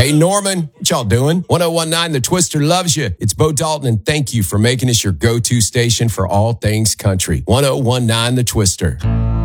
Hey, Norman, what y'all doing? 1019 The Twister loves you. It's Bo Dalton, and thank you for making us your go-to station for all things country. 1019 The Twister.